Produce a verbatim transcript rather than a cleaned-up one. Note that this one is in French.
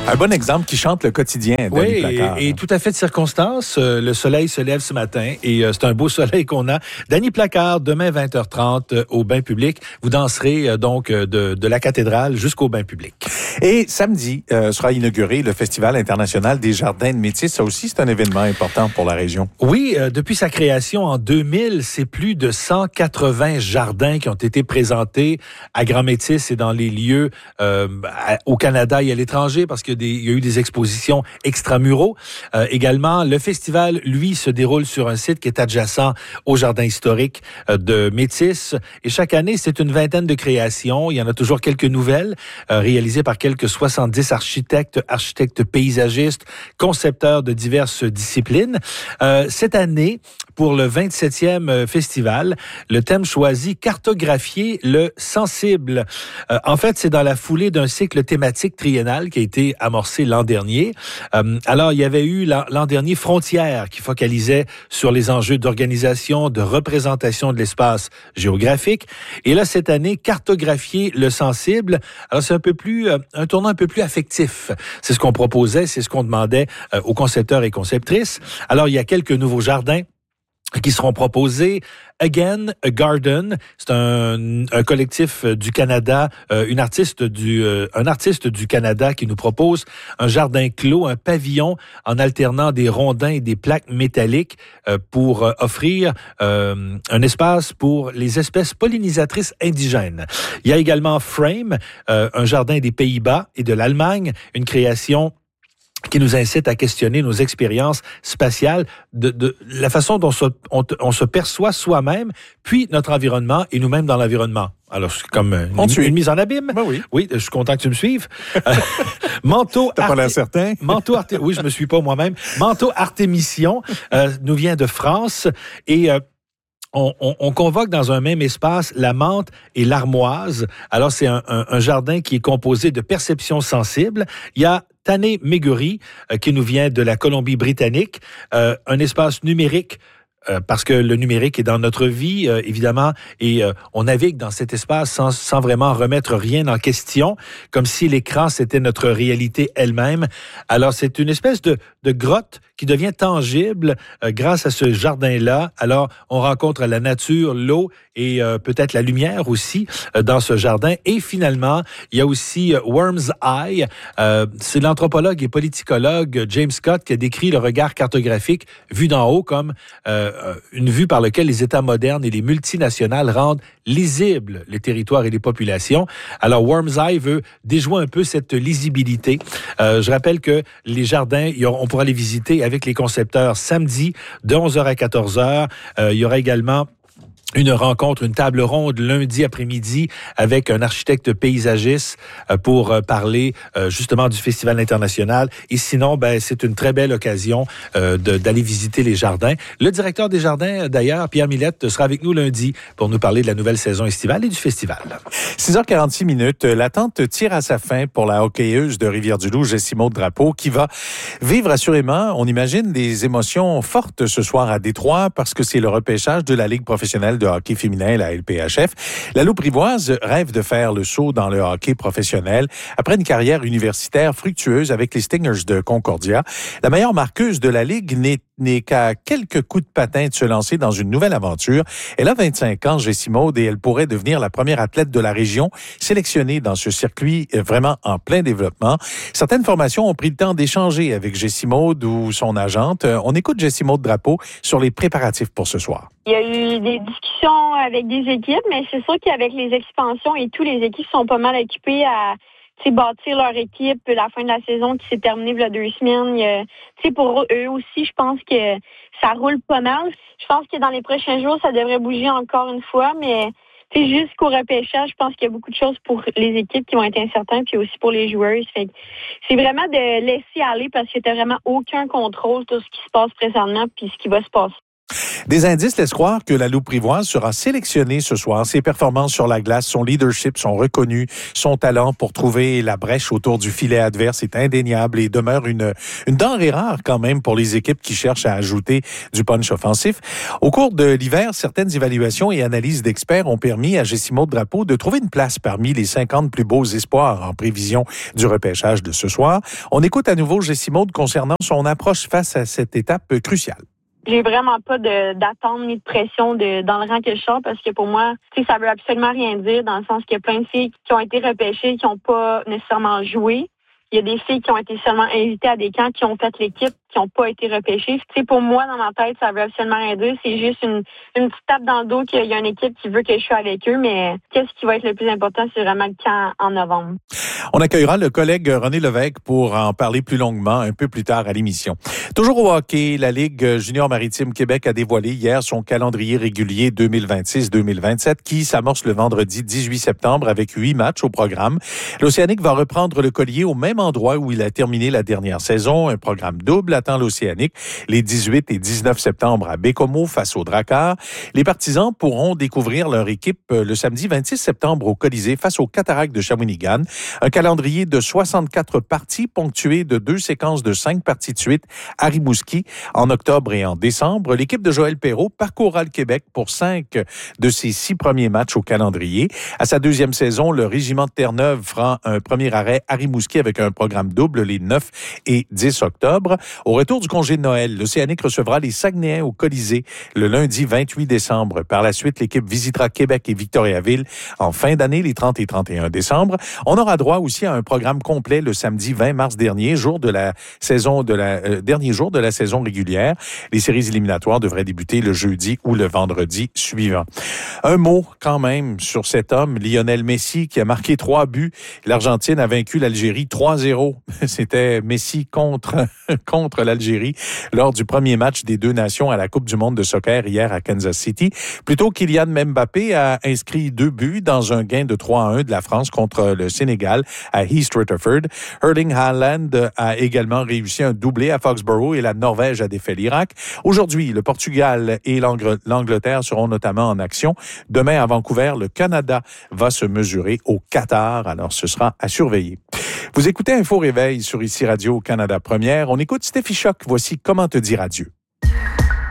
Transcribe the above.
Un bon exemple qui chante le quotidien, Danny Oui, Placard. et, et tout à fait de circonstance. Euh, le soleil se lève ce matin et euh, c'est un beau soleil qu'on a. Danny Placard, demain vingt heures trente euh, au bain public. Vous danserez euh, donc euh, de, de la cathédrale jusqu'au bain public. Et samedi euh, sera inauguré le Festival international des jardins de Métis. Ça aussi, c'est un événement important pour la région. Oui, euh, depuis sa création en deux mille, c'est plus de cent quatre-vingts jardins qui ont été présentés à Grand-Métis et dans les lieux euh, à, au Canada et à l'étranger parce qu'il y a eu des expositions extramuraux. Euh, également, le festival, lui, se déroule sur un site qui est adjacent au jardin historique euh, de Métis. Et chaque année, c'est une vingtaine de créations. Il y en a toujours quelques nouvelles euh, réalisées par quelques soixante-dix architectes, architectes paysagistes, concepteurs de diverses disciplines. Euh, cette année, pour le vingt-septième festival, le thème choisi, cartographier le sensible. Euh, en fait, c'est dans la foulée d'un cycle thématique triennal qui a été amorcé l'an dernier. Euh, alors, il y avait eu l'an, l'an dernier Frontières qui focalisait sur les enjeux d'organisation, de représentation de l'espace géographique. Et là, cette année, cartographier le sensible. Alors, c'est un peu plus, euh, un tournant un peu plus affectif. C'est ce qu'on proposait, c'est ce qu'on demandait euh, aux concepteurs et conceptrices. Alors, il y a quelques nouveaux jardins qui seront proposés. Again, a Garden, c'est un, un collectif du Canada, euh, une artiste du, euh, un artiste du Canada qui nous propose un jardin clos, un pavillon en alternant des rondins et des plaques métalliques euh, pour euh, offrir euh, un espace pour les espèces pollinisatrices indigènes. Il y a également Frame, euh, un jardin des Pays-Bas et de l'Allemagne, une création qui nous incite à questionner nos expériences spatiales, de, de la façon dont se, on, on se perçoit soi-même, puis notre environnement et nous-mêmes dans l'environnement. Alors, c'est comme une, une mise en abîme. Ben oui. Oui, je suis content que tu me suives. Manteau T'as pas l'air certain? Manteau Arte... Oui, je me suis pas moi-même. Manteau Artémission euh, nous vient de France et... Euh, On, on, on convoque dans un même espace la menthe et l'armoise. Alors, c'est un, un, un jardin qui est composé de perceptions sensibles. Il y a Tané Meguri, euh, qui nous vient de la Colombie-Britannique, euh, un espace numérique, euh, parce que le numérique est dans notre vie, euh, évidemment, et euh, on navigue dans cet espace sans, sans vraiment remettre rien en question, comme si l'écran, c'était notre réalité elle-même. Alors, c'est une espèce de, de grotte qui devient tangible euh, grâce à ce jardin-là. Alors, on rencontre la nature, l'eau et euh, peut-être la lumière aussi euh, dans ce jardin. Et finalement, il y a aussi euh, Worm's Eye. Euh, c'est l'anthropologue et politicologue James Scott qui a décrit le regard cartographique vu d'en haut comme euh, une vue par laquelle les États modernes et les multinationales rendent lisibles les territoires et les populations. Alors, Worm's Eye veut déjouer un peu cette lisibilité. Euh, je rappelle que les jardins, on pourra les visiter avec les concepteurs samedi de onze heures à quatorze heures. Euh, il y aura également une rencontre, une table ronde lundi après-midi avec un architecte paysagiste pour parler justement du Festival international. Et sinon, ben c'est une très belle occasion euh, de, d'aller visiter les jardins. Le directeur des jardins, d'ailleurs, Pierre Millette, sera avec nous lundi pour nous parler de la nouvelle saison estivale et du festival. six heures quarante-six minutes, l'attente tire à sa fin pour la hockeyeuse de Rivière-du-Loup, Jessie-Maude Drapeau, qui va vivre assurément, on imagine, des émotions fortes ce soir à Détroit parce que c'est le repêchage de la Ligue professionnelle de hockey féminin, la L P H F. La Louprivoise rêve de faire le saut dans le hockey professionnel après une carrière universitaire fructueuse avec les Stingers de Concordia. La meilleure marqueuse de la Ligue n'est, n'est qu'à quelques coups de patin de se lancer dans une nouvelle aventure. Elle a vingt-cinq ans, Jessie-Maude, et elle pourrait devenir la première athlète de la région sélectionnée dans ce circuit vraiment en plein développement. Certaines formations ont pris le temps d'échanger avec Jessie-Maude ou son agente. On écoute Jessie-Maude Drapeau sur les préparatifs pour ce soir. Il y a eu des discussions avec des équipes, mais c'est sûr qu'avec les expansions et tout, les équipes sont pas mal occupées à bâtir leur équipe. La fin de la saison qui s'est terminée il y a deux semaines. Il y a, pour eux aussi, je pense que ça roule pas mal. Je pense que dans les prochains jours, ça devrait bouger encore une fois, mais jusqu'au repêchage, je pense qu'il y a beaucoup de choses pour les équipes qui vont être incertaines, puis aussi pour les joueurs. Fait que c'est vraiment de laisser aller parce qu'il n'y a vraiment aucun contrôle sur ce qui se passe présentement puis ce qui va se passer. Des indices laissent croire que la Louprivoise sera sélectionnée ce soir. Ses performances sur la glace, son leadership sont reconnus. Son talent pour trouver la brèche autour du filet adverse est indéniable et demeure une, une denrée rare quand même pour les équipes qui cherchent à ajouter du punch offensif. Au cours de l'hiver, certaines évaluations et analyses d'experts ont permis à Jessie-Maude Drapeau de trouver une place parmi les cinquante plus beaux espoirs en prévision du repêchage de ce soir. On écoute à nouveau Jessie-Maude concernant son approche face à cette étape cruciale. J'ai vraiment pas de, d'attente ni de pression de, dans le rang que je sors parce que pour moi, tu sais, ça veut absolument rien dire dans le sens qu'il y a plein de filles qui ont été repêchées, qui n'ont pas nécessairement joué. Il y a des filles qui ont été seulement invitées à des camps, qui ont fait l'équipe, qui n'ont pas été repêchées. Tu sais, pour moi, dans ma tête, ça veut absolument rien dire. C'est juste une, une petite tape dans le dos qu'il y a une équipe qui veut que je sois avec eux. Mais qu'est-ce qui va être le plus important, c'est vraiment le camp en novembre. On accueillera le collègue René Lévesque pour en parler plus longuement un peu plus tard à l'émission. Toujours au hockey, la Ligue junior maritime Québec a dévoilé hier son calendrier régulier deux mille vingt-six deux mille vingt-sept qui s'amorce le vendredi dix-huit septembre avec huit matchs au programme. L'Océanique va reprendre le collier au même endroit où il a terminé la dernière saison. Un programme double attend l'Océanique les dix-huit et dix-neuf septembre à Bécomo face au Drakkar. Les partisans pourront découvrir leur équipe le samedi vingt-six septembre au Colisée face aux Cataractes de Shawinigan. Un calendrier de soixante-quatre parties ponctué de deux séquences de cinq parties de suite à Rimouski en octobre et en décembre. L'équipe de Joël Perreault parcourra le Québec pour cinq de ses six premiers matchs au calendrier. À sa deuxième saison, le régiment de Terre-Neuve fera un premier arrêt à Rimouski avec un programme double les neuf et dix octobre. Au retour du congé de Noël, l'Océanique recevra les Saguenayens au Colisée le lundi vingt-huit décembre. Par la suite, l'équipe visitera Québec et Victoriaville en fin d'année, les trente et trente et un décembre. On aura droit aussi à un programme complet le samedi vingt mars dernier, jour de la saison de la euh, dernier jour de la saison régulière. Les séries éliminatoires devraient débuter le jeudi ou le vendredi suivant. Un mot quand même sur cet homme, Lionel Messi, qui a marqué trois buts. L'Argentine a vaincu l'Algérie trois zéro. C'était Messi contre contre l'Algérie lors du premier match des deux nations à la Coupe du monde de soccer hier à Kansas City. Plutôt Kylian Mbappé a inscrit deux buts dans un gain de trois à un de la France contre le Sénégal à East Rutherford. Erling Haaland a également réussi un doublé à Foxborough et la Norvège a défait l'Irak. Aujourd'hui, le Portugal et l'Angleterre seront notamment en action. Demain, à Vancouver, le Canada va se mesurer au Qatar. Alors, ce sera à surveiller. Vous écoutez Info Réveil sur Ici Radio Canada Première. On écoute Steffi Choc. Voici Comment te dire adieu.